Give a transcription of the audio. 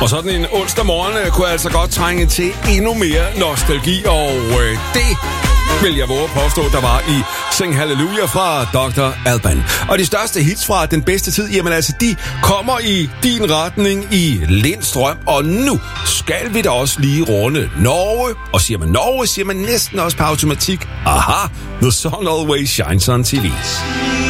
Og sådan en onsdag morgen kunne altså godt trænge til endnu mere nostalgi, og det vil jeg våge at påstå, der var i Sing Hallelujah fra Dr. Alban. Og de største hits fra den bedste tid, jamen altså, de kommer i din retning i Lindstrøm, og nu skal vi da også lige runde Norge. Og siger man Norge, siger man næsten også på automatik, aha, The Sun Always Shines on TV.